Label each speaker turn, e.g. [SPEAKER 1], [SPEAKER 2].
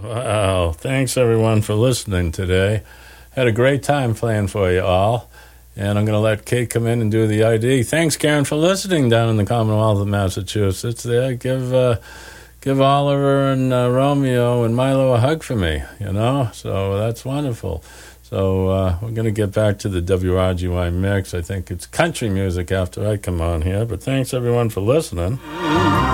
[SPEAKER 1] Wow, thanks everyone for listening today. Had a great time playing for you all. And I'm going to let Kate come in and do the ID. Thanks, Karen, for listening down in the Commonwealth of Massachusetts. There, give Oliver and Romeo and Milo a hug for me, So that's wonderful. So we're going to get back to the WRGY mix. I think it's country music after I come on here. But thanks, everyone, for listening.